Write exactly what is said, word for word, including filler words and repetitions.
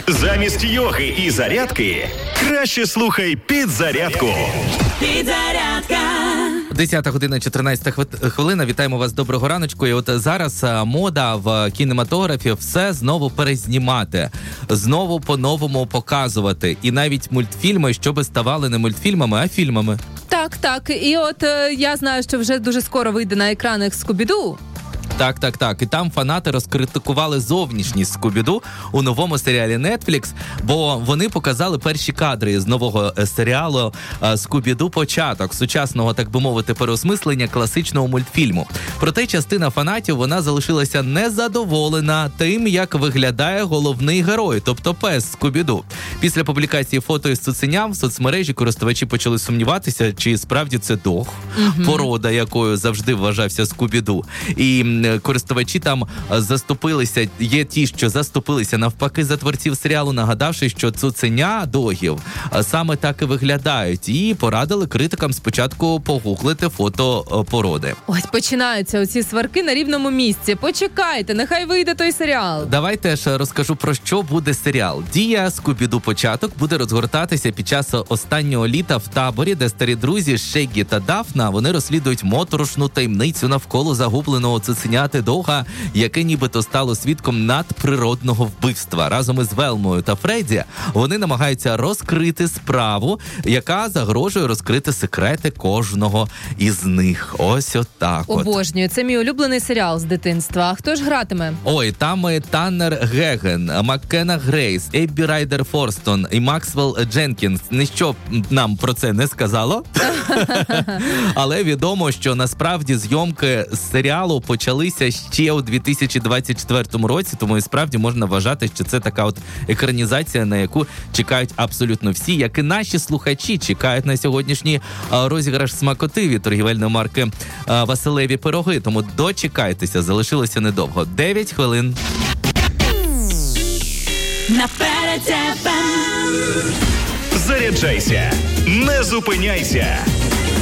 Замість йоги і зарядки краще слухай «Підзарядку». Підзарядка. десята година, чотирнадцята хвилина. Вітаємо вас, доброго раночку. І от зараз мода в кінематографі все знову перезнімати, знову по-новому показувати. І навіть мультфільми, щоби ставали не мультфільмами, а фільмами. Так, так. І от е, я знаю, що вже дуже скоро вийде на екранах Скубі-Ду. Так, так, так. І там фанати розкритикували зовнішність Скубі-Ду у новому серіалі Netflix, бо вони показали перші кадри з нового серіалу Скубі-Ду початок, сучасного, так би мовити, переосмислення класичного мультфільму. Проте частина фанатів, вона залишилася незадоволена тим, як виглядає головний герой, тобто пес Скубі-Ду. Після публікації фото із цуценям в соцмережі користувачі почали сумніватися, чи справді це дог, угу. порода якою завжди вважався Скубі-Ду. І користувачі там заступилися, є ті, що заступилися навпаки за творців серіалу, нагадавши, що цуценя догів саме так і виглядають. І порадили критикам спочатку погуглити фото породи. Ось починаються оці сварки на рівному місці. Почекайте, нехай вийде той серіал. Давайте ж розкажу, про що буде серіал. Дія Скубі-Ду початок буде розгортатися під час останнього літа в таборі, де старі друзі Шегі та Дафна, вони розслідують моторошну таємницю навколо загубленого цуценя Дога, яке нібито стало свідком надприродного вбивства. Разом із Велмою та Фредді вони намагаються розкрити справу, яка загрожує розкрити секрети кожного із них. Ось отак от. Обожнюю. Це мій улюблений серіал з дитинства. А хто ж гратиме? Ой, там Таннер Геген, Маккена Грейс, Еббі Райдер Форстон і Максвелл Дженкінс. Ніщо нам про це не сказало. Але відомо, що насправді зйомки серіалу почали ще у дві тисячі двадцять четвертому році, тому і справді можна вважати, що це така от екранізація, на яку чекають абсолютно всі, як і наші слухачі чекають на сьогоднішній розіграш смакоти від торгівельної марки Василеві пироги. Тому дочекайтеся, залишилося недовго. дев'ять хвилин. Наперед тебе. Заряджайся, не зупиняйся.